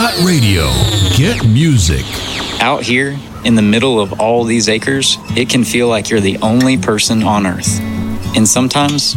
Radio. Get music. Out here, in the middle of all these acres, it can feel like you're the only person on Earth. And sometimes,